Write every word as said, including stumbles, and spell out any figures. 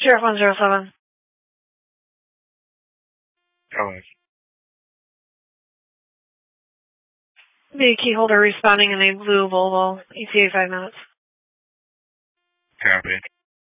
Sheriff one zero seven. Go ahead. The key holder responding in a blue Volvo, E T A five minutes. Copy.